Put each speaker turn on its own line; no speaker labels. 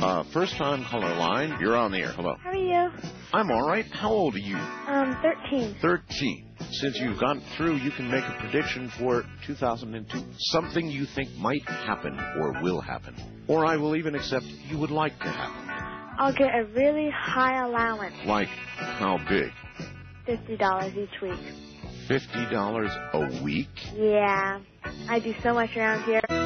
First time caller line. You're on the air. Hello.
How are you?
I'm all right. How old are you?
13.
13. Since you've gone through, you can make a prediction for 2002. Something you think might happen or will happen. Or I will even accept you would like to happen.
I'll get a really high allowance.
Like how big?
$50 each week.
$50 a week?
Yeah. I do so much around here.